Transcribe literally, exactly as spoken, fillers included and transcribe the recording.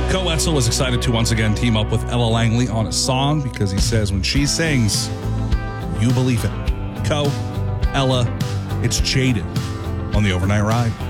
Co Wetzel was excited to once again team up with Ella Langley on a song because he says when she sings, you believe it. Co, Ella, it's Jaded on the Overnight Ride.